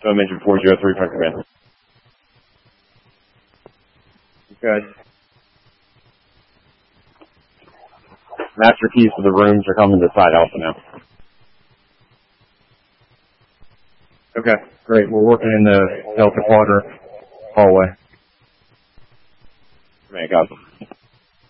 So I mentioned 403 front command. Good. Master keys for the rooms are coming to side alpha now. Okay, great. We're working in the Delta Quadrant hallway. Man, got them.